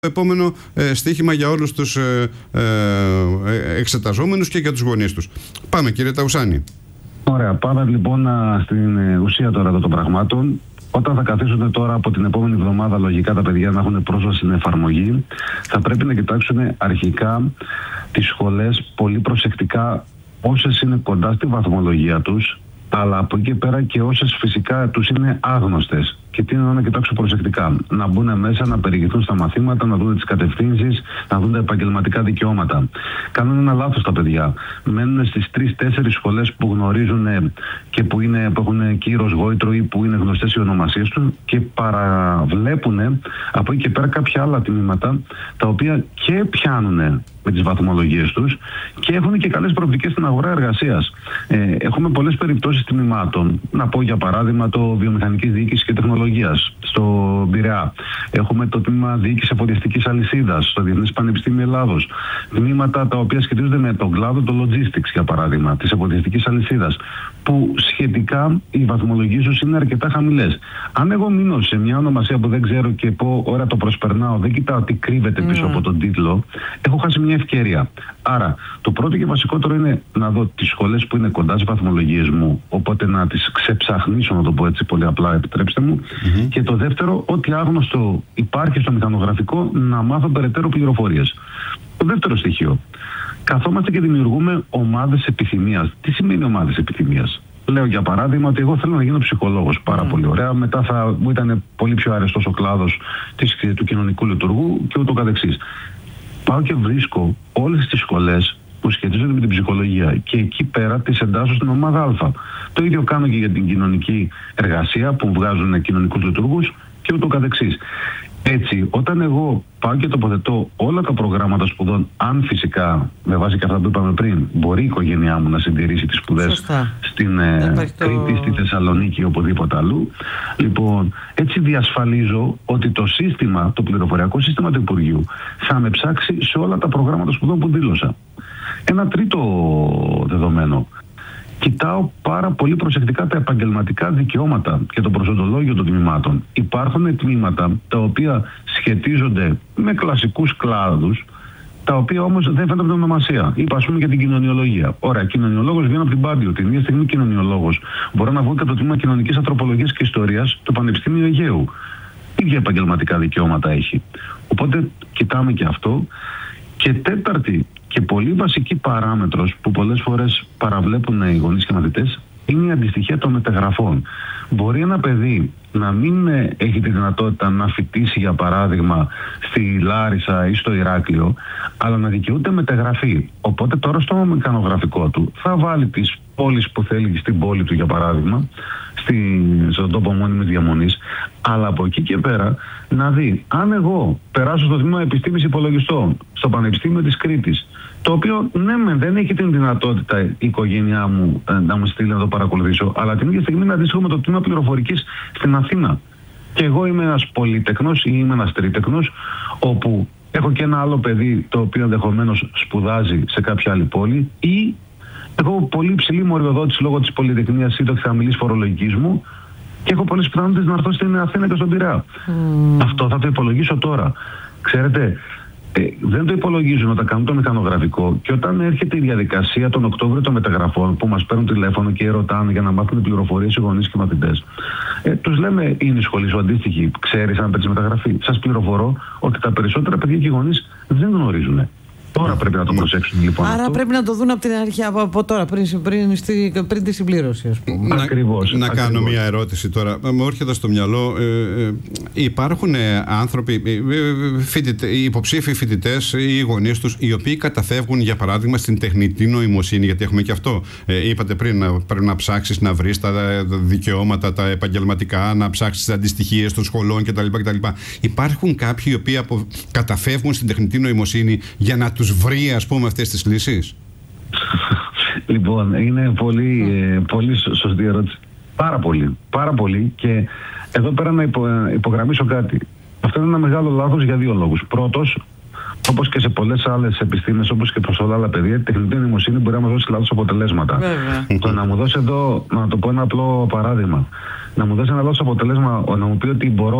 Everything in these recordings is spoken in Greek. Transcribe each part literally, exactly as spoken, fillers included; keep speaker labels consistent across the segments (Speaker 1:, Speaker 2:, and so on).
Speaker 1: επόμενο ε, στοίχημα για όλους τους ε, ε, εξεταζόμενους και για τους γονείς τους. Πάμε, κύριε Ταουσάνη.
Speaker 2: Ωραία, πάμε λοιπόν στην ουσία τώρα των πραγμάτων. Όταν θα καθίσουν τώρα από την επόμενη εβδομάδα λογικά τα παιδιά να έχουν πρόσβαση στην εφαρμογή, θα πρέπει να κοιτάξουν αρχικά τις σχολές πολύ προσεκτικά, όσες είναι κοντά στη βαθμολογία τους, αλλά από εκεί και πέρα και όσες φυσικά τους είναι άγνωστες. Και τι είναι να κοιτάξουν προσεκτικά. Να μπουν μέσα, να περιηγηθούν στα μαθήματα, να δουν τις κατευθύνσεις, να δουν τα επαγγελματικά δικαιώματα. Κάνουν ένα λάθος τα παιδιά. Μένουν στις τρεις-τέσσερις σχολές που γνωρίζουν και που, είναι, που έχουν κύρος γόητρο ή που είναι γνωστές οι ονομασίες του και παραβλέπουν από εκεί και πέρα κάποια άλλα τμήματα τα οποία και πιάνουν με τις βαθμολογίες τους και έχουν και καλές προοπτικές στην αγορά εργασίας. Ε, έχουμε πολλές περιπτώσεις τμήματων. Να πω για παράδειγμα το βιομηχανικής διοίκησης και τεχνολογίας στο Πειραιά. Έχουμε το τμήμα διοίκησης εφοδιαστικής αλυσίδας στο Διεθνές Πανεπιστήμιο Ελλάδος. Τμήματα τα οποία σχετίζονται με τον κλάδο το logistics, για παράδειγμα, της εφοδιαστικής αλυσίδας, που σχετικά οι βαθμολογίες τους είναι αρκετά χαμηλές. Αν εγώ μείνω σε μια ονομασία που δεν ξέρω και πω ώρα το προσπερνάω, δεν κοιτάω τι κρύβεται πίσω mm. από τον τίτλο, έχω χάσει μια ευκαιρία. Άρα, το πρώτο και βασικότερο είναι να δω τις σχολές που είναι κοντά στις βαθμολογίες μου, οπότε να τις ξεψαχνίσω, να το πω έτσι πολύ απλά, επιτρέψτε μου. Mm-hmm. Και το δεύτερο, ό,τι άγνωστο υπάρχει στο μηχανογραφικό, να μάθω περαιτέρω πληροφορίες. Το δεύτερο στοιχείο. Καθόμαστε και δημιουργούμε ομάδες επιθυμίας. Τι σημαίνει ομάδες επιθυμίας? Λέω για παράδειγμα ότι εγώ θέλω να γίνω ψυχολόγος. Πάρα mm. πολύ ωραία. Μετά θα μου ήταν πολύ πιο αρεστός ο κλάδος της, του κοινωνικού λειτουργού και ούτω καθεξής. Πάω και βρίσκω όλες τις σχολές που σχετίζονται με την ψυχολογία και εκεί πέρα τις εντάσσω στην ομάδα Α. Το ίδιο κάνω και για την κοινωνική εργασία που βγάζουν κοινωνικούς λειτουργούς και ούτω καθεξής. Έτσι, όταν εγώ πάω και τοποθετώ όλα τα προγράμματα σπουδών, αν φυσικά, με βάση και αυτά που είπαμε πριν, μπορεί η οικογένειά μου να συντηρήσει τις σπουδές στην ε, Κρήτη, στη Θεσσαλονίκη ή οπουδήποτε αλλού, λοιπόν, έτσι διασφαλίζω ότι το σύστημα, το πληροφοριακό σύστημα του Υπουργείου θα με ψάξει σε όλα τα προγράμματα σπουδών που δήλωσα. Ένα τρίτο δεδομένο. Κοιτάω πάρα πολύ προσεκτικά τα επαγγελματικά δικαιώματα και το προσοντολόγιο των τμήματων. Υπάρχουν τμήματα τα οποία σχετίζονται με κλασικούς κλάδους, τα οποία όμως δεν φαίνονται από την ονομασία. Είπα, ας πούμε, για την κοινωνιολογία. Ωραία, κοινωνιολόγος βγαίνει από την Πάντιο. Την ίδια στιγμή κοινωνιολόγος μπορεί να βγει και από το τμήμα κοινωνικής ανθρωπολογίας και ιστορίας του Πανεπιστήμιου Αιγαίου. Ίδια επαγγελματικά δικαιώματα έχει. Οπότε κοιτάμε και αυτό. Και τέταρτη και πολύ βασική παράμετρος που πολλές φορές παραβλέπουν οι γονείς και μαθητές είναι η αντιστοιχεία των μεταγραφών. Μπορεί ένα παιδί να μην έχει τη δυνατότητα να φοιτήσει, για παράδειγμα, στη Λάρισα ή στο Ηράκλειο, αλλά να δικαιούται μεταγραφή. Οπότε τώρα στο μηχανογραφικό του θα βάλει τις πόλεις που θέλει στην πόλη του, για παράδειγμα, στη, στον τόπο μόνιμης διαμονής, αλλά από εκεί και πέρα να δει αν εγώ περάσω στο τμήμα επιστήμης υπολογιστών στο Πανεπιστήμιο της Κρήτης, το οποίο ναι μεν δεν έχει την δυνατότητα η οικογένειά μου ε, να μου στείλει να το παρακολουθήσω, αλλά την ίδια στιγμή είναι αντίστοιχο με το τμήμα πληροφορικής στην Αθήνα. Και εγώ είμαι ένας πολυτεκνός ή είμαι ένας τρίτεκνος, όπου έχω και ένα άλλο παιδί το οποίο ενδεχομένως σπουδάζει σε κάποια άλλη πόλη, ή έχω πολύ ψηλή μοριοδότηση λόγω της πολυτεχνίας ή της χαμηλής φορολογικής μου και έχω πολλές πιθανότητες να έρθω στην Αθήνα και στον Πειραιά. Mm. Αυτό θα το υπολογίσω τώρα. Ξέρετε, ε, δεν το υπολογίζουν όταν κάνουν το μηχανογραφικό και όταν έρχεται η διαδικασία τον Οκτώβριο των μεταγραφών που μας παίρνουν τηλέφωνο και ρωτάνε για να μάθουν πληροφορίες οι γονείς και οι μαθητές. Ε, τους λέμε, είναι η σχολή σου αντίστοιχη, ξέρεις αν παίρνεις μεταγραφή? Σας πληροφορώ ότι τα περισσότερα παιδιά και οι γονείς δεν γνωρίζουν. Τώρα πρέπει να το προσέξουν λοιπόν.
Speaker 3: Άρα
Speaker 2: αυτό.
Speaker 3: Πρέπει να το δουν από την αρχή, από, από τώρα, πριν, πριν, στη, πριν τη συμπλήρωση, ας πούμε.
Speaker 1: Να,
Speaker 2: ακριβώς,
Speaker 1: να
Speaker 2: ακριβώς.
Speaker 1: κάνω μια ερώτηση τώρα. Μου έρχεται στο μυαλό, ε, ε, υπάρχουν άνθρωποι, ε, φοιτητε, υποψήφοι φοιτητές ή οι γονείς τους, οι οποίοι καταφεύγουν, για παράδειγμα, στην τεχνητή νοημοσύνη, γιατί έχουμε και αυτό. Ε, είπατε πριν, να, πρέπει να ψάξεις να βρεις τα δικαιώματα, τα επαγγελματικά, να ψάξεις τις αντιστοιχίες των σχολών κτλ. κτλ. Υπάρχουν κάποιοι οι οποίοι απο, καταφεύγουν στην τεχνητή νοημοσύνη για να τους βρει, ας πούμε, αυτές τις λύσεις?
Speaker 2: Λοιπόν, είναι πολύ, ε, πολύ σωστή ερώτηση. Πάρα πολύ, πάρα πολύ. Και εδώ πέρα να υπο, υπογραμμίσω κάτι. Αυτό είναι ένα μεγάλο λάθος για δύο λόγους. Πρώτος, όπως και σε πολλές άλλες επιστήμες, όπως και προς όλα άλλα παιδεία, η τεχνητή νοημοσύνη μπορεί να μας δώσει λάθος αποτελέσματα. Το να μου δώσει εδώ, να το πω ένα απλό παράδειγμα, να μου δώσει ένα λάθος αποτελέσμα, να μου πει ότι μπορώ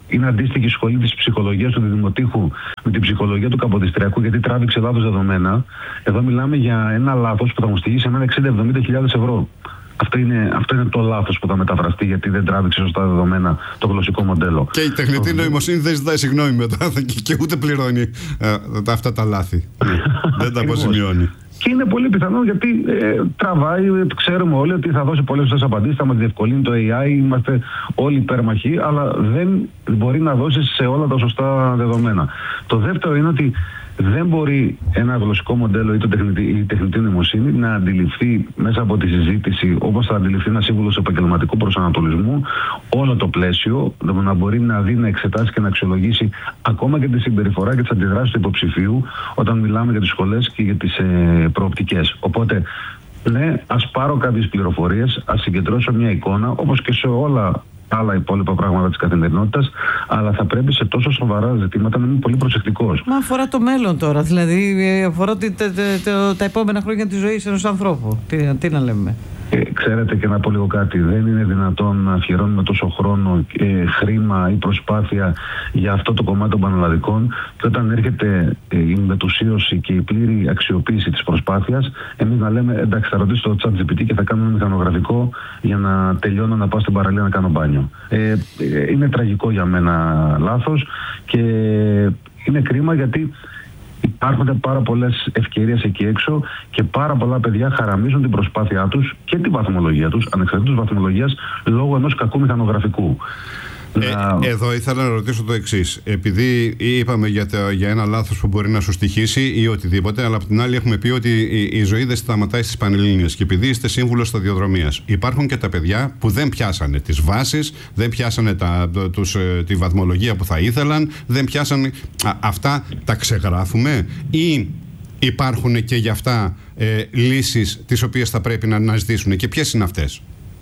Speaker 2: είναι αντίστοιχη σχολή της ψυχολογίας του Δημοτήχου με την ψυχολογία του Καποδιστριακού, γιατί τράβηξε λάθος δεδομένα. Εδώ μιλάμε για ένα λάθος που θα μου στοιχεί σε μένα εξήντα με εβδομήντα χιλιάδες ευρώ. Αυτό είναι, αυτό είναι το λάθος που θα μεταφραστεί, γιατί δεν τράβηξε σωστά δεδομένα το γλωσσικό μοντέλο.
Speaker 1: Και η τεχνητή νοημοσύνη δεν ζητάει συγγνώμη μετά και ούτε πληρώνει ε, αυτά τα λάθη. Δεν τα αποζημιώνει.
Speaker 2: Και είναι πολύ πιθανό, γιατί ε, τραβάει, ξέρουμε όλοι ότι θα δώσει πολλές σωστές απαντήσεις, θα μας διευκολύνει το έι άι, είμαστε όλοι υπέρμαχοι, αλλά δεν μπορεί να δώσει σε όλα τα σωστά δεδομένα. Το δεύτερο είναι ότι δεν μπορεί ένα γλωσσικό μοντέλο ή το τεχνητή, η τεχνητή νοημοσύνη να αντιληφθεί μέσα από τη συζήτηση, όπως θα αντιληφθεί ένα σύμβουλος επαγγελματικού προσανατολισμού, όλο το πλαίσιο, να μπορεί να δει, να εξετάσει και να αξιολογήσει ακόμα και τη συμπεριφορά και τις αντιδράσεις του υποψηφίου όταν μιλάμε για τις σχολές και για τις ε, προοπτικές. Οπότε, ναι, ας πάρω κάποιες πληροφορίες, ας συγκεντρώσω μια εικόνα, όπως και σε όλα άλλα υπόλοιπα πράγματα της καθημερινότητας, αλλά θα πρέπει σε τόσο σοβαρά ζητήματα να είμαι πολύ προσεκτικός.
Speaker 3: Μα αφορά το μέλλον τώρα, δηλαδή αφορά τη, τε, τε, τε, τα επόμενα χρόνια της ζωής ενός ανθρώπου. Τι, τι να λέμε.
Speaker 2: Ε, ξέρετε, και να πω λίγο κάτι, δεν είναι δυνατόν να αφιερώνουμε τόσο χρόνο, ε, χρήμα ή προσπάθεια για αυτό το κομμάτι των πανελλαδικών, και όταν έρχεται ε, η μετουσίωση και η πλήρη αξιοποίηση της προσπάθειας, εμείς να λέμε εντάξει, θα ρωτήσω το ChatGPT και θα κάνω ένα μηχανογραφικό για να τελειώνω να πάω στην παραλία να κάνω μπάνιο. Ε, ε, είναι τραγικό για μένα λάθος και είναι κρίμα, γιατί υπάρχουν πάρα πολλές ευκαιρίες εκεί έξω και πάρα πολλά παιδιά χαραμίζουν την προσπάθειά τους και τη βαθμολογία τους, ανεξαρτήτως βαθμολογίας, λόγω ενός κακού μηχανογραφικού.
Speaker 1: Ε, εδώ ήθελα να ρωτήσω το εξής. Επειδή είπαμε για, το, για ένα λάθος που μπορεί να σου στοιχήσει ή οτιδήποτε, αλλά από την άλλη έχουμε πει ότι η, η ζωή δεν σταματάει στις Πανελλήνιες. Και επειδή είστε σύμβουλος σταδιοδρομίας, υπάρχουν και τα παιδιά που δεν πιάσανε τις βάσεις, δεν πιάσανε τα, τους, τη βαθμολογία που θα ήθελαν, δεν πιάσανε. Α, αυτά τα ξεγράφουμε ή υπάρχουν και για αυτά ε, λύσεις τις οποίες θα πρέπει να αναζητήσουν, και ποιες είναι αυτές?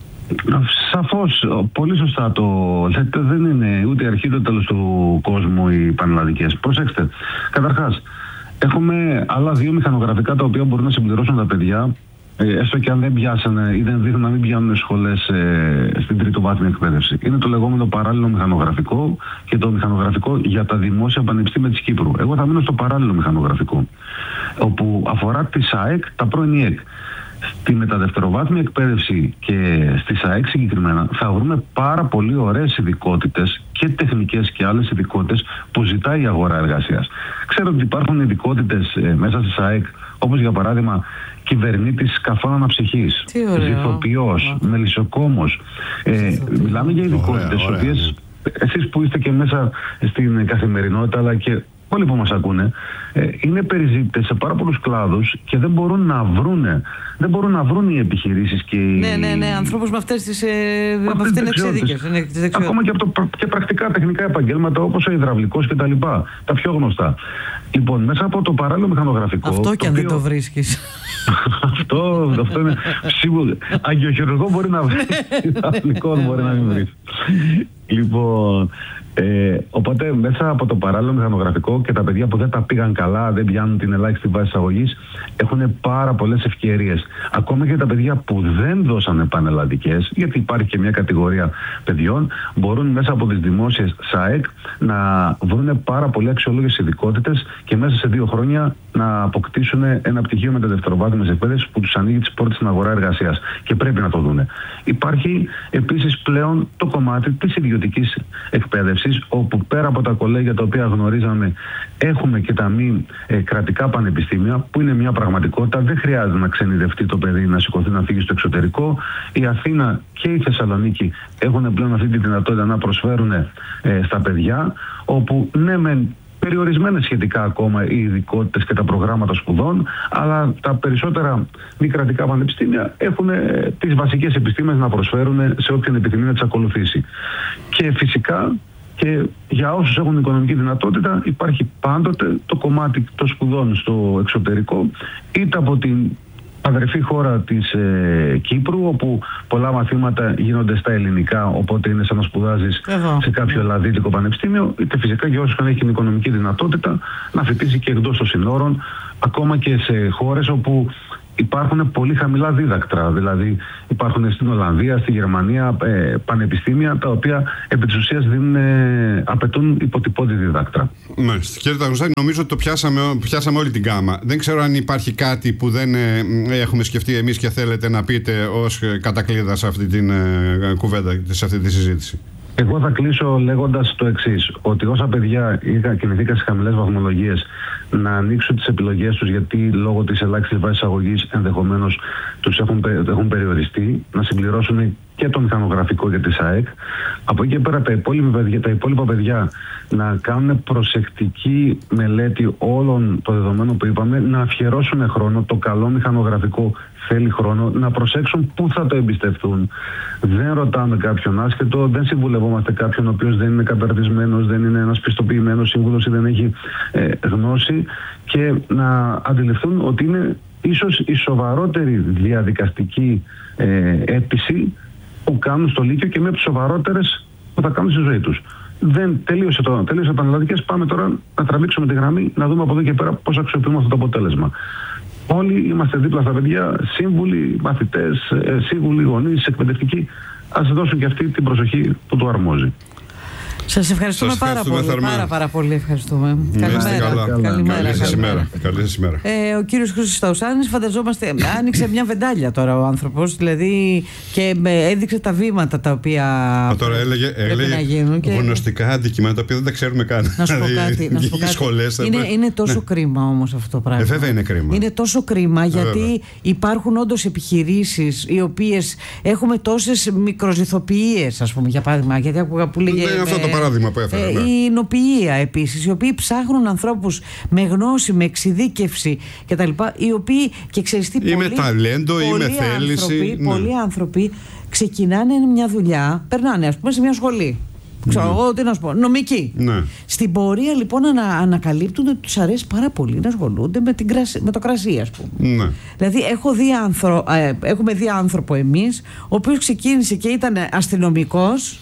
Speaker 2: Σαφώς, πολύ σωστά το λέτε, δεν είναι ούτε η αρχή ούτε το τέλος του κόσμου οι πανελλαδικές. Προσέξτε, καταρχάς, έχουμε άλλα δύο μηχανογραφικά τα οποία μπορούν να συμπληρώσουν τα παιδιά, ε, έστω και αν δεν πιάσανε ή δεν δείχνουν να μην πιάνουν σχολές ε, στην τριτοβάθμια εκπαίδευση. Είναι το λεγόμενο παράλληλο μηχανογραφικό και το μηχανογραφικό για τα δημόσια πανεπιστήμια της Κύπρου. Εγώ θα μείνω στο παράλληλο μηχανογραφικό, όπου αφορά τη ΣΑΕΚ, τα πρώην ΙΕΚ. Στη μεταδευτεροβάθμια εκπαίδευση και στη ΣΑΕΚ συγκεκριμένα θα βρούμε πάρα πολύ ωραίες ειδικότητες και τεχνικές και άλλες ειδικότητες που ζητάει η αγορά εργασίας. Ξέρω ότι υπάρχουν ειδικότητες ε, μέσα στη ΣΑΕΚ, όπως για παράδειγμα κυβερνήτης σκαφών αναψυχής, ζυθοποιός, μελισσοκόμος. Ε, μιλάμε για ειδικότητες, οι οποίες εσείς που είστε και μέσα στην καθημερινότητα, αλλά και όλοι που μας ακούνε, ε, είναι περιζήτητες σε πάρα πολλούς κλάδους και δεν μπορούν να βρούνε, δεν μπορούν να βρουν οι επιχειρήσεις και οι...
Speaker 3: Ναι, ναι, ναι, ανθρώπους με αυτές τις, ε, με αυτές τις εξειδίκες.
Speaker 2: Ακόμα και από το, και πρακτικά τεχνικά επαγγέλματα όπως ο υδραυλικός και τα λοιπά, τα πιο γνωστά. Λοιπόν, μέσα από το παράλληλο μηχανογραφικό...
Speaker 3: Αυτό και αν
Speaker 2: οποίο...
Speaker 3: δεν το βρίσκεις.
Speaker 2: αυτό, αυτό είναι σίγουρο. Αγιοχειρουργό μπορεί να βρει, υδραυλικό μπορεί να μην βρει. Λοιπόν, ε, οπότε μέσα από το παράλληλο μηχανογραφικό και τα παιδιά που δεν τα πήγαν καλά, δεν πιάνουν την ελάχιστη βάση εισαγωγής, έχουν πάρα πολλές ευκαιρίες. Ακόμα και τα παιδιά που δεν δώσανε πανελλαδικές, γιατί υπάρχει και μια κατηγορία παιδιών, μπορούν μέσα από τις δημόσιες ΣΑΕΚ να βρουν πάρα πολύ αξιόλογες ειδικότητες και μέσα σε δύο χρόνια να αποκτήσουν ένα πτυχίο μεταδευτεροβάθμιας εκπαίδευσης που τους ανοίγει τις πόρτες στην αγορά εργασίας. Και πρέπει να το δούνε. Υπάρχει επίσης πλέον το κομμάτι της ιδιωτικής εκπαίδευσης, όπου πέρα από τα κολέγια τα οποία γνωρίζαμε, έχουμε και τα μη ε, κρατικά πανεπιστήμια, που είναι μια πραγματικότητα. Δεν χρειάζεται να ξενιδευτεί το παιδί, να σηκωθεί να φύγει στο εξωτερικό. Η Αθήνα και η Θεσσαλονίκη έχουν πλέον αυτή τη δυνατότητα να προσφέρουν ε, στα παιδιά, όπου ναι μεν περιορισμένες σχετικά ακόμα οι ειδικότητες και τα προγράμματα σπουδών, αλλά τα περισσότερα μη κρατικά πανεπιστήμια έχουν τις βασικές επιστήμες να προσφέρουν σε όποιον επιθυμεί να τις ακολουθήσει. Και φυσικά και για όσους έχουν οικονομική δυνατότητα υπάρχει πάντοτε το κομμάτι των σπουδών στο εξωτερικό, είτε από την αδερφή χώρα της ε, Κύπρου, όπου πολλά μαθήματα γίνονται στα ελληνικά, οπότε είναι σαν να σπουδάζεις Εδώ. σε κάποιο ελλαδίτικο πανεπιστήμιο, είτε φυσικά για όσους έχει την οικονομική δυνατότητα να φοιτήσει και εκτός των συνόρων, ακόμα και σε χώρες όπου υπάρχουν πολύ χαμηλά δίδακτρα. Δηλαδή υπάρχουν στην Ολλανδία, στη Γερμανία ε, πανεπιστήμια τα οποία επί της ουσίας δίνουν, ε, απαιτούν υποτυπώδη δίδακτρα.
Speaker 1: Μάλιστα. Κύριε Ταγουστάκη, νομίζω ότι το πιάσαμε, πιάσαμε όλη την γάμα. Δεν ξέρω αν υπάρχει κάτι που δεν ε, έχουμε σκεφτεί εμείς και θέλετε να πείτε ως κατακλείδα σε αυτή την ε, κουβέντα, σε αυτή τη συζήτηση.
Speaker 2: Εγώ θα κλείσω λέγοντας το εξής, ότι όσα παιδιά είχα κινηθήκα στις χαμηλές βαθμολογίες να ανοίξουν τις επιλογές τους, γιατί λόγω της ελάχιστης βάσης αγωγής ενδεχομένως τους έχουν, έχουν περιοριστεί, να συμπληρώσουν και το μηχανογραφικό για τη ΣΑΕΚ. Από εκεί και πέρα τα υπόλοιπα παιδιά, τα υπόλοιπα παιδιά να κάνουν προσεκτική μελέτη όλων των δεδομένων που είπαμε, να αφιερώσουν χρόνο, το καλό μηχανογραφικό θέλει χρόνο, να προσέξουν πού θα το εμπιστευτούν. Δεν ρωτάμε κάποιον άσχετο, δεν συμβουλευόμαστε κάποιον ο οποίος δεν είναι καταρτισμένος, δεν είναι ένας πιστοποιημένος σύμβουλος ή δεν έχει ε, γνώση, και να αντιληφθούν ότι είναι ίσως η σοβαρότερη διαδικαστική ε, αίτηση που κάνουν στο Λύκειο και με τις σοβαρότερες που θα κάνουν στη ζωή τους. Δεν τελείωσε το, τελείωσε τα πανελλαδικές, πάμε τώρα να τραβήξουμε τη γραμμή, να δούμε από εδώ και πέρα πώς αξιοποιούμε αυτό το αποτέλεσμα. Όλοι είμαστε δίπλα στα παιδιά, σύμβουλοι, μαθητές, σύμβουλοι, γονείς, εκπαιδευτικοί. Ας δώσουν και αυτή την προσοχή που του αρμόζει.
Speaker 3: Σας ευχαριστούμε,
Speaker 1: Σας
Speaker 3: πάρα
Speaker 1: ευχαριστούμε
Speaker 3: πολύ. Πάρα, πάρα πολύ ευχαριστούμε.
Speaker 1: Καλημέρα.
Speaker 3: Καλημέρα.
Speaker 1: Καλή σας ημέρα. Καλή σας ημέρα.
Speaker 3: Ε, ο κύριος Χρήστος Ταουσάνης, φανταζόμαστε, άνοιξε μια βεντάλια τώρα ο άνθρωπος, δηλαδή, και έδειξε τα βήματα τα οποία
Speaker 1: Α, τώρα έλεγε, έλεγε
Speaker 3: να γίνουν. Και...
Speaker 1: γνωστικά αντικείμενα τα οποία δεν τα ξέρουμε καν.
Speaker 3: Να σου πω κάτι. Να σου πω κάτι.
Speaker 1: Σχολές,
Speaker 3: είναι, είναι τόσο ναι. κρίμα όμως αυτό το πράγμα.
Speaker 1: Ε, βέβαια είναι κρίμα.
Speaker 3: Είναι τόσο κρίμα γιατί βέβαια. υπάρχουν όντως επιχειρήσεις οι οποίες έχουμε τόσες μικροζυθοποιίες, ας πούμε, για παράδειγμα. Γιατί άκουγα που λέγε.
Speaker 1: Ναι, αυτό το παράδειγμα που έφερα. Ναι.
Speaker 3: Η νοποιεία επίσης, οι οποίοι ψάχνουν ανθρώπους με γνώση, με εξειδίκευση κτλ. Οι οποίοι, και ξέρεις τι,
Speaker 1: είμαι πολλοί, ταλέντο,
Speaker 3: πολλοί
Speaker 1: είμαι θέληση.
Speaker 3: Άνθρωποι,
Speaker 1: ναι.
Speaker 3: Πολλοί άνθρωποι ξεκινάνε μια δουλειά, περνάνε ας πούμε σε μια σχολή. Ξέρω εγώ τι να σου πω, νομική.
Speaker 1: Ναι.
Speaker 3: Στην πορεία λοιπόν ανα, ανακαλύπτουν ότι τους αρέσει πάρα πολύ να ασχολούνται με, την κρασί, με το κρασί, ας πούμε. Ναι. Δηλαδή έχω δει άνθρω, ε, έχουμε δει άνθρωπο εμείς, ο οποίος ξεκίνησε και ήταν αστυνομικός.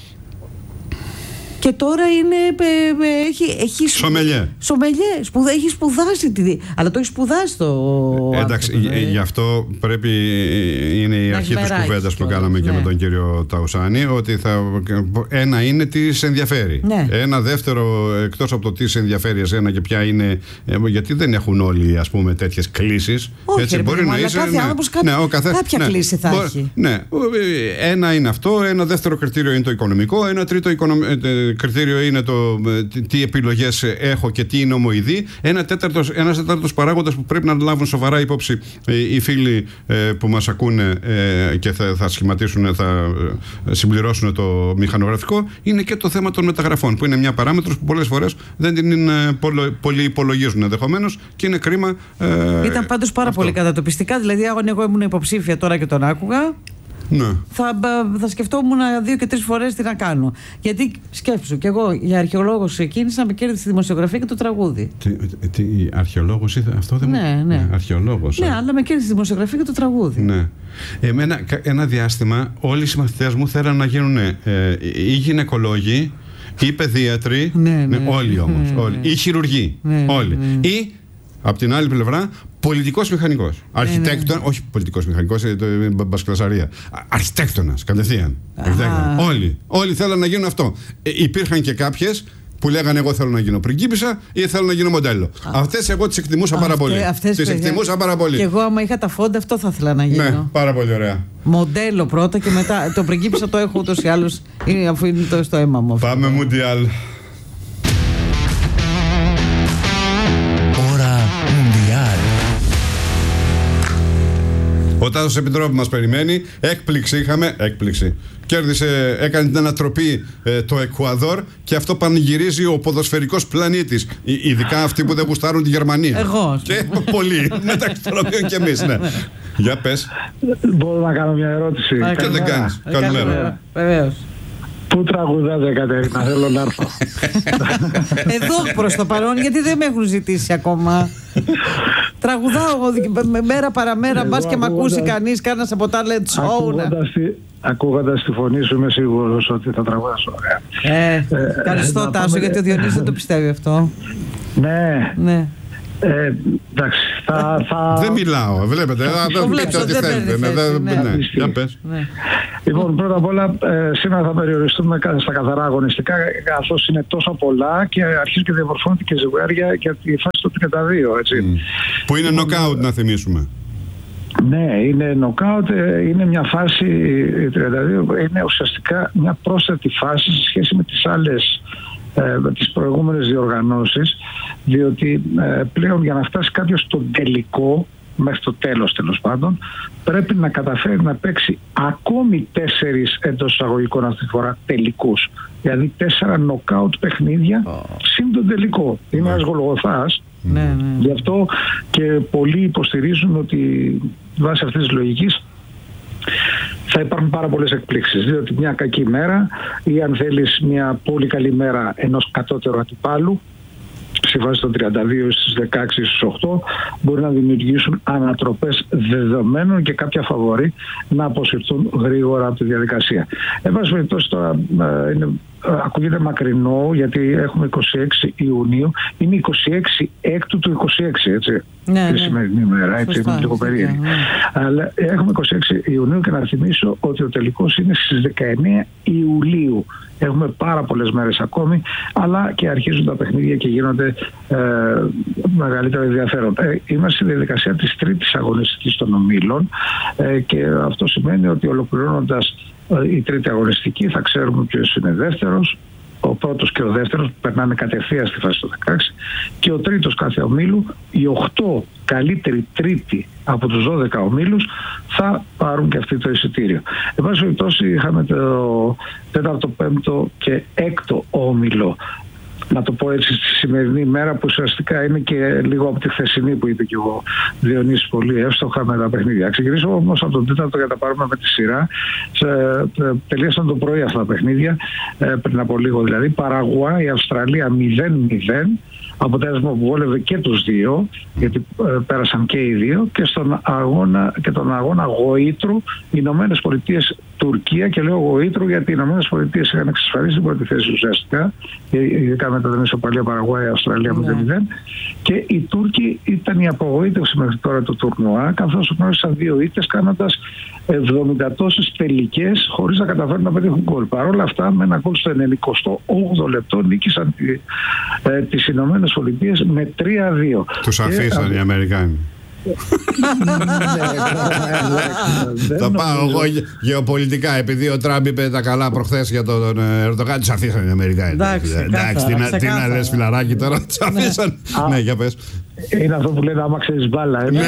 Speaker 3: Και τώρα είναι. Ε, ε, έχει, έχει
Speaker 1: σομελιέ.
Speaker 3: Σομελιέ. Σπουδα, έχει σπουδάσει τη. Αλλά το έχει σπουδάσει το.
Speaker 1: Εντάξει, άνθρωπο, γι' αυτό πρέπει. Είναι η αρχή τη κουβέντα που κάναμε ναι. και με τον κύριο Ταουσάνη. Ότι θα, ένα είναι τι σε ενδιαφέρει. Ναι. Ένα δεύτερο, εκτός από το τι σε ενδιαφέρει εσένα και ποια είναι. Γιατί δεν έχουν όλοι, ας πούμε, τέτοιες κλήσεις.
Speaker 3: Όχι, έτσι, ρε, μπορεί να είσαι. Κάθε ναι, άνθρωπος ναι, ναι, καθέ, κάποια ναι, κλίση θα μπορεί, έχει.
Speaker 1: Ναι. Ένα είναι αυτό. Ένα δεύτερο κριτήριο είναι το οικονομικό. Ένα τρίτο οικονομικό. Κριτήριο είναι το τι επιλογές έχω και τι είναι ομοειδή. Ένα τέταρτος, ένας τέταρτος παράγοντας που πρέπει να λάβουν σοβαρά υπόψη οι φίλοι που μας ακούνε και θα, θα σχηματίσουν, θα συμπληρώσουν το μηχανογραφικό, είναι και το θέμα των μεταγραφών, που είναι μια παράμετρος που πολλές φορές δεν την πολύ υπολογίζουν ενδεχομένως και είναι κρίμα.
Speaker 3: Ήταν πάντως πάρα αυτό. Πολύ κατατοπιστικά. Δηλαδή, εγώ ήμουν υποψήφια τώρα και τον άκουγα.
Speaker 1: Ναι.
Speaker 3: Θα, θα σκεφτόμουν δύο και τρεις φορές τι να κάνω. Γιατί σκέψου, κι εγώ για αρχαιολόγος ξεκίνησα, με κέρδισε τη δημοσιογραφία και το τραγούδι.
Speaker 1: Τι, τι αρχαιολόγος ήθελε, αυτό δεν
Speaker 3: ναι,
Speaker 1: μου.
Speaker 3: Ναι, ναι.
Speaker 1: Αρχαιολόγος.
Speaker 3: Ναι, αλλά με κέρδισε τη δημοσιογραφία και το τραγούδι.
Speaker 1: Ναι. Εμένα, ένα διάστημα, όλοι οι συμμαθητές μου θέλαν να γίνουν ε, ή γυναικολόγοι ή παιδίατροι. Ναι, ναι, ναι, όλοι όμως. Ναι, όλοι. Ναι. Ή χειρουργοί. Ναι, όλοι. Ναι. Ή, απ' την άλλη πλευρά, πολιτικός μηχανικός. Αρχιτέκτονα, ναι, ναι. όχι πολιτικός μηχανικός, είναι μπασκλασαρία. Αρχιτέκτονας, κατευθείαν. Όλοι. Όλοι θέλαν να γίνουν αυτό. Ε, υπήρχαν και κάποιες που λέγανε εγώ θέλω να γίνω πριγκίπισσα ή θέλω να γίνω μοντέλο. Αυτές εγώ τις εκτιμούσα πάρα πολύ. Τις εκτιμούσα πάρα πολύ.
Speaker 3: Και εγώ άμα είχα τα φόντα αυτό θα ήθελα να γίνω.
Speaker 1: Ναι, πάρα πολύ ωραία.
Speaker 3: Μοντέλο πρώτα και μετά. Το πριγκίπισσα το έχω ούτως ή άλλως, αφού είναι το στο αίμα μου.
Speaker 1: Πάμε Μουντιάλ. Ο Τάσος Επιτρόπου μας περιμένει. Έκπληξη είχαμε. Έκπληξη. Κέρδισε, έκανε την ανατροπή ε, το Εκουαδόρ και αυτό πανηγυρίζει ο ποδοσφαιρικός πλανήτης. Ειδικά αυτοί που δεν γουστάρουν τη Γερμανία.
Speaker 3: Εγώ.
Speaker 1: Και πολλοί. Μεταξύ των οποίων και εμείς. Ναι. Για πες.
Speaker 2: Μπορώ να κάνω μια ερώτηση.
Speaker 1: Και δεν κάνεις. Καλημέρα.
Speaker 3: Βεβαίως.
Speaker 2: Πού τραγουδάτε, Κατερίνα, θέλω να έρθω.
Speaker 3: Εδώ προς το παρόν, γιατί δεν με έχουν ζητήσει ακόμα. Τραγουδάω μέρα παραμέρα, μπας και μ' ακούσει κανείς, κάνας από talent show.
Speaker 2: Ακούγοντας τη φωνή σου είμαι σίγουρος ότι θα τραγουδάσω ωραία.
Speaker 3: Ε, ευχαριστώ Τάσο, γιατί ο Διονύσης δεν το πιστεύει αυτό.
Speaker 2: Ναι.
Speaker 3: Ναι.
Speaker 4: Ε, εντάξει, θα, θα...
Speaker 1: Δεν μιλάω, βλέπετε.
Speaker 3: Το βλέπω,
Speaker 1: ό,τι
Speaker 3: δεν
Speaker 1: θέλετε.
Speaker 3: παίρνει θέση.
Speaker 1: Για πες.
Speaker 4: Λοιπόν, πρώτα απ' όλα, ε, σήμερα θα περιοριστούμε στα καθαρά αγωνιστικά, καθώς είναι τόσο πολλά και αρχίζουν και διαμορφώνονται και ζευγάρια για τη φάση του τριάντα δύο. Έτσι.
Speaker 1: Mm. Που είναι νοκάουτ, να θυμίσουμε.
Speaker 4: Ναι, είναι νοκάουτ, είναι μια φάση τριάντα δύο, είναι ουσιαστικά μια πρόσθετη φάση σε σχέση με τις άλλες, ε, με τις προηγούμενες διοργανώσεις, διότι ε, πλέον για να φτάσει κάποιος στο τελικό, μέχρι το τέλος τέλος πάντων, πρέπει να καταφέρει να παίξει ακόμη τέσσερις εντός εισαγωγικών αυτή τη φορά τελικούς. Δηλαδή τέσσερα νοκάουτ παιχνίδια oh. συν τον τελικό. Είναι ένας Γολγοθάς.
Speaker 3: Ναι, ναι.
Speaker 4: Γι' αυτό και πολλοί υποστηρίζουν ότι βάσει αυτής της λογικής θα υπάρχουν πάρα πολλές εκπλήξεις, διότι μια κακή μέρα ή αν θέλεις μια πολύ καλή μέρα ενός κατώτερου αντιπάλου στη βάση των τριάντα δύο στις δεκαέξι στις οκτώ μπορεί να δημιουργήσουν ανατροπές δεδομένων και κάποια φαβορί να αποσυρθούν γρήγορα από τη διαδικασία. Εν πάση περιπτώσει τώρα είναι, ακούγεται μακρινό γιατί έχουμε είκοσι έξι Ιουνίου, είναι είκοσι έξι έκτου του είκοσι έξι, έτσι,
Speaker 3: ναι,
Speaker 4: τη
Speaker 3: ναι.
Speaker 4: σημερινή μέρα, έτσι, είναι λίγο περίεργη. Ναι. Αλλά έχουμε είκοσι έξι Ιουνίου και να θυμίσω ότι ο τελικός είναι στις δεκαεννέα Ιουλίου. Έχουμε πάρα πολλές μέρες ακόμη, αλλά και αρχίζουν τα παιχνίδια και γίνονται ε, μεγαλύτερα ενδιαφέροντα. Ε, είμαστε στη διαδικασία της τρίτης αγωνιστικής των ομίλων ε, και αυτό σημαίνει ότι ολοκληρώνοντας ε, η τρίτη αγωνιστική θα ξέρουμε ποιος είναι δεύτερος, ο πρώτος και ο δεύτερος που περνάνε κατευθείαν στη φάση του δεκαέξι και ο τρίτος κάθε ομίλου, οι οκτώ καλύτεροι τρίτοι από τους δώδεκα ομίλους θα πάρουν και αυτή το εισιτήριο. Εν πάση περιπτώσει είχαμε το τέταρτο, πέμπτο και έκτο όμιλο, να το πω έτσι, στη σημερινή μέρα που ουσιαστικά είναι και λίγο από τη χθεσινή που είπε και ο Διονύσης πολύ εύστοχα με τα παιχνίδια. Ξεκινήσω όμως από τον τέταρτο για να τα πάρουμε με τη σειρά. Τελείωσαν το πρωί αυτά τα παιχνίδια, πριν από λίγο δηλαδή. Παραγουάη, Αυστραλία μηδέν μηδέν. Αποτέλεσμα που βόλευε και τους δύο, γιατί ε, πέρασαν και οι δύο, και στον αγώνα, και τον αγώνα Γοήτρου Ηνωμένες Πολιτείες Τουρκία, και λέω Γοήτρου γιατί οι Ηνωμένες Πολιτείες είχαν εξασφαλίσει την πρώτη θέση ουσιαστικά, ειδικά μετά την ισοπαλία Παραγουάη Αυστραλία μηδέν μηδέν, και οι Τούρκοι ήταν η απογοήτευση μέχρι τώρα του τουρνουά, καθώς γνώρισαν δύο ήττες κάνοντας εβδομήντα τόσες τελικές χωρίς να καταφέρουν να πετύχουν γκολ. Παρ' όλα αυτά, με ένα γκολ στο ενενηκοστό όγδοο λεπτό νίκησαν τη, ε, τις Ηνωμένες Πολιτείες με τρία δύο.
Speaker 1: Τους αφήσαν και, οι Αμερικάνοι. Θα πάω εγώ γεωπολιτικά, επειδή ο Τραμπ είπε τα καλά προχθές για τον Ερντογάν, τους αφήσαν οι Αμερικάνοι. Εντάξει, τι να λες φιλαράκι τώρα, τους αφήσαν. Ναι, για πες.
Speaker 4: Είναι αυτό που λένε άμα ξέρεις μπάλα.
Speaker 1: Ναι,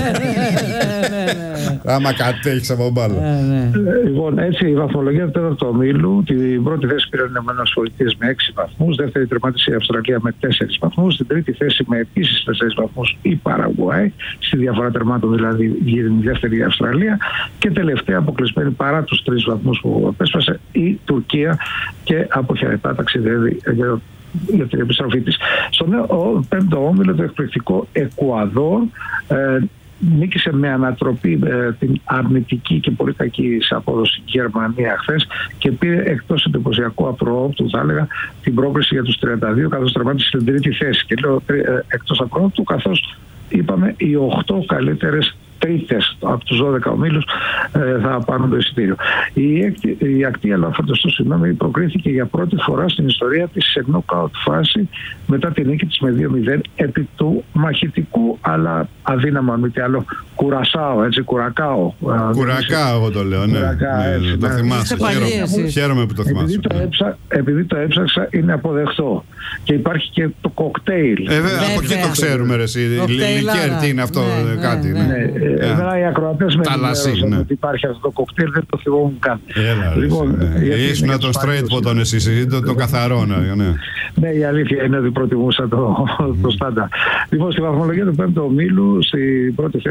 Speaker 1: άμα κατέχεις από μπάλα.
Speaker 4: Λοιπόν, έτσι η βαθμολογία του τέταρτου ομίλου, την πρώτη θέση πήραν οι Ηνωμένες Πολιτείες με έξι βαθμούς, δεύτερη τερμάτισε η Αυστραλία με τέσσερις βαθμούς, στην τρίτη θέση με επίσης τέσσερις βαθμούς η Παραγουάη, στη διαφορά τερμάτων δηλαδή γίνει η δεύτερη η Αυστραλία, και τελευταία αποκλεισμένη παρά τους τρεις βαθμούς που απέσπασε η Τουρκία και αποχαιρετά ταξιδεύει για για την επιστροφή της. Στον πέμπτο όμιλο το εκπληκτικό Εκουαδόρ ε, νίκησε με ανατροπή ε, την αρνητική και πολύ κακή σε απόδοση Γερμανία χθες και πήρε εκτός εντυπωσιακού απροόπτου, θα έλεγα, την πρόκριση για τους τριάντα δύο, καθώς τερμάτισε στην τρίτη θέση. Και λέω ε, εκτός απροόπτου, καθώς είπαμε οι οκτώ καλύτερες τρίτες από τους δώδεκα ομίλους ε, θα πάρουν το εισιτήριο. Η, η ακτή Αλαφαντοστού, συγγνώμη, προκρίθηκε για πρώτη φορά στην ιστορία της σε knockout φάση μετά την νίκη της με δύο μηδέν επί του μαχητικού αλλά αδύναμα με τι άλλο Κουρασάο, έτσι, Κουρακάο.
Speaker 1: Κουρακάο εγώ το λέω, ναι. Κουρακά, έτσι, ναι, το ναι. θυμάσαι. Χαίρομαι, χαίρομαι που το θυμάσαι. Επειδή το, έψα,
Speaker 4: επειδή το έψαξα είναι αποδεχτό. Και υπάρχει και το κοκτέιλ.
Speaker 1: Ε, βέβαια, από εκεί το ξέρουμε ρε εσύ. Λικέρ, τι είναι αυτό, ναι, κάτι. Ναι, ναι.
Speaker 4: Ναι. Ε, εμένα οι ακροατές με ενημέρωσαν ναι. ότι υπάρχει αυτό το κοκτέιλ, δεν το θυμόμουν καν.
Speaker 1: Έλα, λοιπόν, ήσουν το straight ποτόν εσείς, το καθαρό.
Speaker 4: Ναι, η αλήθεια είναι ότι προτιμούσα το στάντα. Λοιπόν, στη βαθμολογία του πέμπτου ομίλου, στην πρώτη θέση η Γερμανία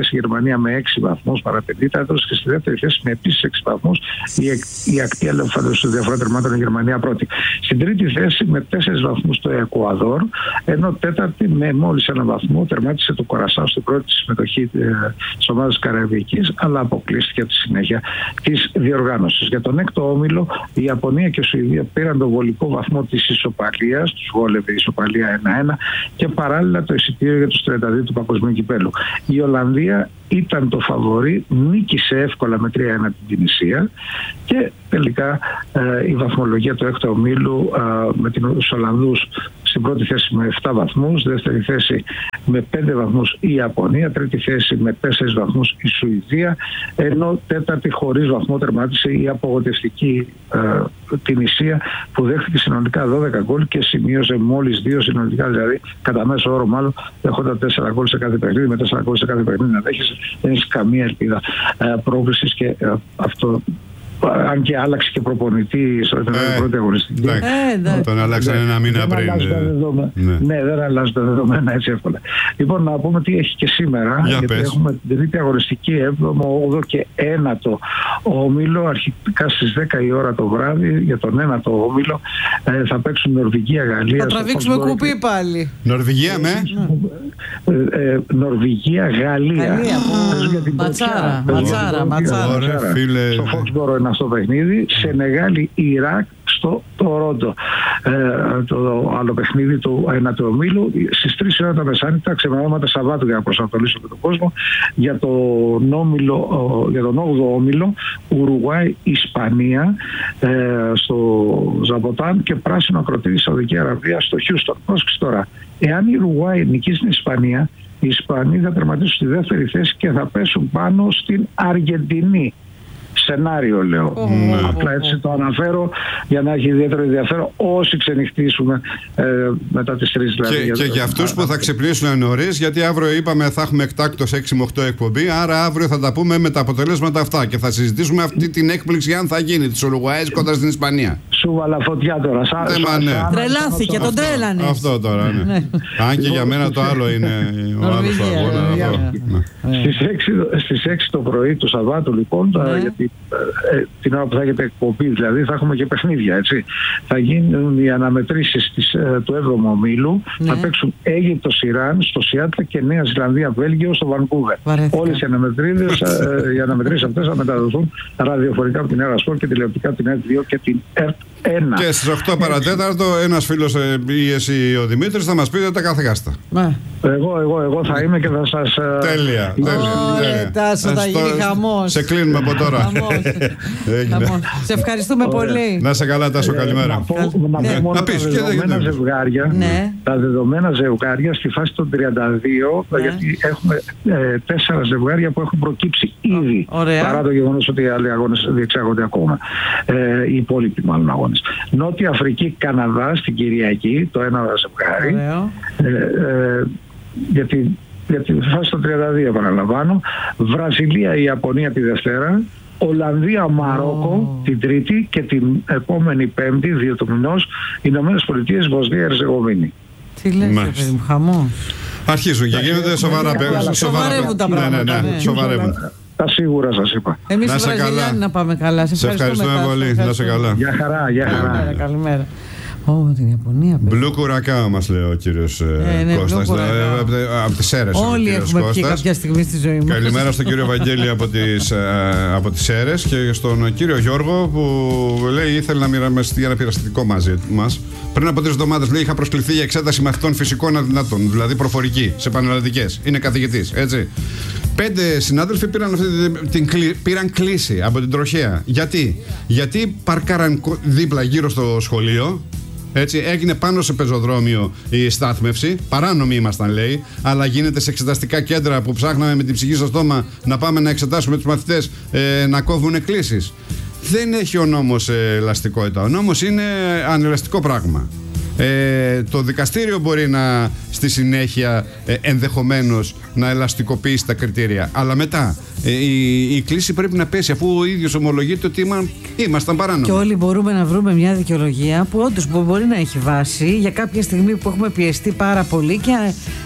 Speaker 4: Γερμανία με έξι βαθμούς παραπεντήτατος και στη δεύτερη θέση με επίσης έξι βαθμούς η, η ακτή ελεφάντος στο διαφορά τερμάτων η Γερμανία πρώτη. Στην τρίτη θέση με τέσσερις βαθμούς το Εκουαδόρ, ενώ τέταρτη με μόλις ένα βαθμό τερμάτισε το Κορασάο στην πρώτη συμμετοχή ε, της ομάδας Καραϊβικής, αλλά αποκλείστηκε από τη συνέχεια της διοργάνωσης. Για τον έκτο όμιλο η Ιαπωνία και η Σουηδία πήραν τον βολικό βαθμό της ισοπαλίας, τους βόλευε η ισοπαλία ένα ένα και παράλληλα το εισιτήριο για τους τριάντα δύο του Παγκοσμίου Κυπέλλου. Η Ολλανδία ήταν το φαβορί, νίκησε εύκολα με τρία ένα την Τινησία και τελικά ε, η βαθμολογία του έκτου ομίλου ε, με τους Ολλανδούς στην πρώτη θέση με επτά βαθμούς, δεύτερη θέση με πέντε βαθμούς η Ιαπωνία, τρίτη θέση με τέσσερις βαθμούς η Σουηδία, ενώ τέταρτη χωρίς βαθμό τερμάτισε η απογοητευτική ε, Τινησία που δέχτηκε συνολικά δώδεκα γκολ και σημείωσε μόλις δύο συνολικά, δηλαδή κατά μέσο όρο μάλλον δέχονταν τέσσερα γκολ σε κάθε παιχνίδι, με τέσσερα γκολ σε κάθε παιχνίδι να δέχεσαι, δεν έχει καμία ελπίδα ε, πρόκλησης και ε, αυτό. Αν και άλλαξε και προπονητή στο ε, πρώτη αγωνιστική.
Speaker 1: Ε, τον άλλαξαν ένα μήνα πριν.
Speaker 4: Ναι. ναι, δεν αλλάζουν τα δεδομένα έτσι εύκολα. Λοιπόν, να πούμε τι έχει και σήμερα.
Speaker 1: Για
Speaker 4: γιατί
Speaker 1: πες.
Speaker 4: Έχουμε την τρίτη αγωνιστική, έβδομο, όγδοο και ένατο όμιλο. Αρχικά στις δέκα η ώρα το βράδυ, για τον ένατο όμιλο ε, θα παίξουν Νορβηγία-Γαλλία.
Speaker 3: Θα τραβήξουμε κουπί πάλι.
Speaker 1: Νορβηγία με.
Speaker 4: Ε, ε, Νορβηγία-Γαλλία.
Speaker 3: Ματσάρα. Ματσάρα. Ματσάρα.
Speaker 4: Στο Φόξμπορο είναι αυτό το παιχνίδι. Σενεγάλη-Ιράκ στο Τορόντο. Ε, το άλλο παιχνίδι του ένατου ομίλου στις τρεις ώρα τα μεσάνυχτα, ξεμερώματα Σαββάτου για να προσανατολίσουμε τον κόσμο, για τον, όμιλο, για τον όγδοο όμιλο Ουρουγουάη-Ισπανία ε, στο Ζαμποτάν και πράσινο ακροτήρι Σαουδική Αραβία στο Χιούστον. Πρόσεξε τώρα, εάν η Ουρουγουάη νικήσει την Ισπανία, οι Ισπανοί θα τερματίσουν στη δεύτερη θέση και θα πέσουν πάνω στην Αργεντινή. Σενάριο λέω. Mm. Απλά έτσι το αναφέρω για να έχει ιδιαίτερο ενδιαφέρον όσοι ξενυχτήσουμε ε, μετά τις τρεις δηλαδή.
Speaker 1: Και, και για αυτούς που θα ξυπνήσουν νωρίς, γιατί αύριο είπαμε θα έχουμε εκτάκτος έξι με οκτώ εκπομπή, άρα αύριο θα τα πούμε με τα αποτελέσματα αυτά και θα συζητήσουμε αυτή την έκπληξη αν θα γίνει της Ουρουγουάης κοντά στην Ισπανία.
Speaker 4: Σου βάλα φωτιά τώρα. Σαν,
Speaker 1: ναι,
Speaker 4: σαν,
Speaker 1: ναι.
Speaker 4: σαν,
Speaker 3: Τρελάθηκε, τον τρέλανε.
Speaker 1: Αυτό τώρα, ναι. ναι. Αν και για μένα το άλλο είναι ο άλλος αγώνα.
Speaker 4: Στις έξι το πρωί του Σαββάτου λοιπόν, ναι. γιατί ε, την ώρα που θα έχετε εκπομπή δηλαδή θα έχουμε και παιχνίδια, έτσι. Θα γίνουν οι αναμετρήσεις της, ε, του έβδομου ομίλου, ναι. θα παίξουν Αίγυπτος Ιράν στο Σιάτλα και Νέα Ζηλανδία Βέλγιο στο Βανκούβερ. Όλες οι αναμετρήσεις, ε, οι αναμετρήσεις αυτές θα μεταδοθούν ραδιοφορικά από την ΕΡΑ Σπορτ και τηλεοπτικά από την ΕΡΤ δύο και την ΕΡΤ ένα.
Speaker 1: Και στις οκτώ παρατέταρτο ένας φίλος ε, ή εσύ ο Δημήτρης θα μας πείτε τα καθηγάστα.
Speaker 3: Ναι.
Speaker 4: Εγώ, εγώ, εγώ θα είμαι και θα σας...
Speaker 1: Τέλεια, τέλεια.
Speaker 3: Ωραία, Τάσο, θα γίνει χαμός.
Speaker 1: Σε κλείνουμε από τώρα.
Speaker 3: Χαμός. Σε ευχαριστούμε πολύ.
Speaker 1: Να σε καλά, Τάσο, καλημέρα.
Speaker 4: Να πω μόνο τα δεδομένα ζευγάρια. Τα δεδομένα ζευγάρια στη φάση των τριάντα δύο, γιατί έχουμε τέσσερα ζευγάρια που έχουν προκύψει ήδη. Παρά το γεγονός ότι οι άλλοι αγώνες διεξάγονται ακόμα. Οι υπόλοιποι μάλλον αγώνες. Νότια Αφρική, Καναδά στην Κυριακή, το ένα ζευγάρι. Γιατί για τη φάση των τριάντα δύο επαναλαμβάνω. Βραζιλία, η Ιαπωνία τη Δευτέρα. Ολλανδία, Μαρόκο oh. την Τρίτη και την επόμενη Πέμπτη, δύο του μηνός, Ηνωμένες Πολιτείες, Βοσνία, Ερζεγοβίνη.
Speaker 3: Τι λες, παιδί μου, χαμό.
Speaker 1: Αρχίζουν και γίνονται σοβαρά.
Speaker 3: Σοβαρεύουν τα πράγματα.
Speaker 1: Σοβαρεύουν.
Speaker 4: Τα σίγουρα σας είπα.
Speaker 3: Εμείς οι Βραζιλιάνοι να πάμε καλά.
Speaker 1: Σε ευχαριστούμε πολύ. Να σε καλά.
Speaker 4: Γεια χαρά, γεια χαρά.
Speaker 3: Καλημέρα. Ω, την Ιαπωνία.
Speaker 1: Μπλου κουρακάο μας λέει ο κύριος ε, ναι, Κώστας. Από τις Σέρρες.
Speaker 3: Όλοι έχουμε πιει κάποια στιγμή στη ζωή μας.
Speaker 1: Καλημέρα στον κύριο Βαγγέλη από τις, από τις Σέρρες και στον κύριο Γιώργο που λέει ήθελε να μοιραστεί ένα πειραστικό μαζί μας. Πριν από τρεις εβδομάδες λέει είχα προσκληθεί για εξέταση μαθητών φυσικών αδυνατών, δηλαδή προφορική, σε πανελλαδικές. Είναι καθηγητής, έτσι. Πέντε συνάδελφοι πήραν, αυτή την, την, πήραν κλίση από την τροχέα. Γιατί? Γιατί παρκάραν δίπλα γύρω στο σχολείο. Έτσι, έγινε πάνω σε πεζοδρόμιο η στάθμευση. Παράνομοι ήμασταν, λέει, αλλά γίνεται σε εξεταστικά κέντρα που ψάχναμε με την ψυχή στο στόμα να πάμε να εξετάσουμε τους μαθητές ε, να κόβουν εκκλήσεις. Δεν έχει ο νόμος ε, ελαστικότητα. Ο νόμος είναι ανελαστικό πράγμα. Ε, το δικαστήριο μπορεί να στη συνέχεια ε, ενδεχομένως να ελαστικοποιήσει τα κριτήρια, αλλά μετά ε, η, η κλίση πρέπει να πέσει αφού ο ίδιος ομολογείται ότι είμα, ήμασταν παράνομοι. Και
Speaker 3: όλοι μπορούμε να βρούμε μια δικαιολογία που όντως μπορεί να έχει βάση για κάποια στιγμή που έχουμε πιεστεί πάρα πολύ και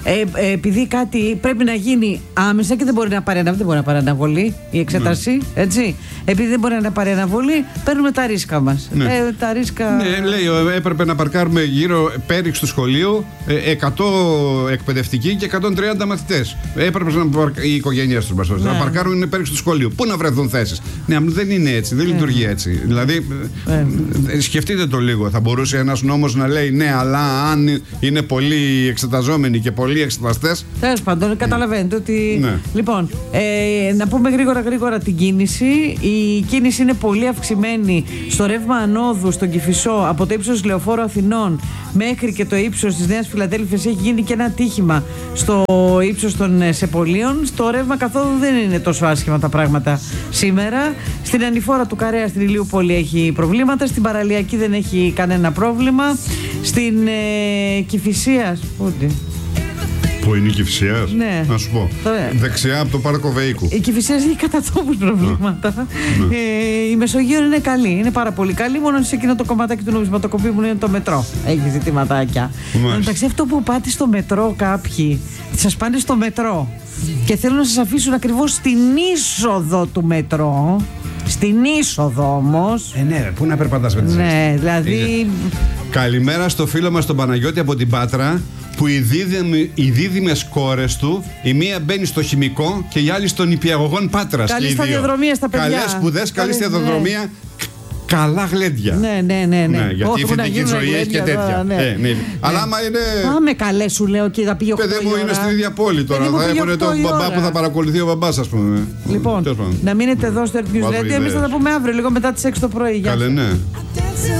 Speaker 3: ε, ε, επειδή κάτι πρέπει να γίνει άμεσα και δεν μπορεί να πάρει, δεν μπορεί να πάρει αναβολή η εξέταση, ναι. Έτσι. Επειδή δεν μπορεί να πάρει αναβολή, παίρνουμε τα ρίσκα μας.
Speaker 1: Ναι.
Speaker 3: Ε, τα ρίσκα...
Speaker 1: Ναι, λέει, έπρεπε να παρκάρουμε γύρω πέριξ του σχολείου εκατό εκπαιδευτικοί και εκατόν τριάντα μαθητές. Έπρεπε να παρκ... οι οικογένειές τους, ναι. Να παρκάρουν πέριξ του σχολείου. Πού να βρεθούν θέσεις? Ναι, δεν είναι έτσι, δεν ναι. λειτουργεί έτσι. Δηλαδή, ναι. σκεφτείτε το λίγο. Θα μπορούσε ένας νόμος να λέει ναι, αλλά αν είναι πολλοί εξεταζόμενοι και πολλοί εξεταστές.
Speaker 3: Τέλος πάντων, καταλαβαίνετε ότι.
Speaker 1: Ναι.
Speaker 3: Λοιπόν, ε, να πούμε γρήγορα γρήγορα την κίνηση. Η κίνηση είναι πολύ αυξημένη στο ρεύμα ανόδου στον Κηφισό από το ύψος Λεωφόρου Αθηνών μέχρι και το ύψος της Νέας Φιλαδέλφειας. Έχει γίνει και ένα ατύχημα στο ύψος των Σεπολίων. Στο ρεύμα καθόλου δεν είναι τόσο άσχημα τα πράγματα σήμερα. Στην ανηφόρα του Καρέα στην Ηλιούπολη έχει προβλήματα. Στην Παραλιακή δεν έχει κανένα πρόβλημα. Στην ε, Κηφισίας. Πούντι.
Speaker 1: Πού είναι η Κηφισίας?
Speaker 3: Ναι.
Speaker 1: Να σου πω.
Speaker 3: Τώρα,
Speaker 1: δεξιά από το πάρκο Βεϊκού.
Speaker 3: Η Κηφισίας έχει κατά τόπους προβλήματα. Ναι. Ε, η Μεσογείο είναι καλή. Είναι πάρα πολύ καλή. Μόνο σε εκείνο το κομματάκι του νομισματοκοπή μου είναι το μετρό. Έχει ζητηματάκια. Εντάξει, αυτό που πάτε στο μετρό κάποιοι, σας πάνε στο μετρό και θέλουν να σας αφήσουν ακριβώς στην είσοδο του μετρό. Στην είσοδο όμως.
Speaker 1: Ε, ναι, πού να περπατάς με τις
Speaker 3: ναι, δηλαδή.
Speaker 1: Καλημέρα στο φίλο μας τον Παναγιώτη από την Πάτρα, που οι, δίδυμοι, οι δίδυμες κόρες του, η μία μπαίνει στο χημικό και η άλλη στον νηπιαγωγόν Πάτρας.
Speaker 3: Καλή σταδιοδρομία στα παιδιά.
Speaker 1: Καλές σπουδές, καλή σταδιοδρομία. Ναι. Καλά γλέντια.
Speaker 3: Ναι, ναι, ναι. ναι.
Speaker 1: ναι γιατί η φοιτητική ζωή έχει και τέτοια. Ναι. Ε, ναι. Ναι. Αλλά άμα είναι.
Speaker 3: Πάμε καλέ, σου λέω, και θα πήγε οκτώ.
Speaker 1: Παιδί μου, είναι στην ίδια πόλη τώρα. Θα έχουν τον μπαμπά που θα παρακολουθεί ο μπαμπάς, ας πούμε.
Speaker 3: Λοιπόν, να μείνετε εδώ στο Earth News Radio. Εμείς θα τα πούμε αύριο, λίγο μετά τις έξι το πρωί.
Speaker 1: Καλέ, ναι.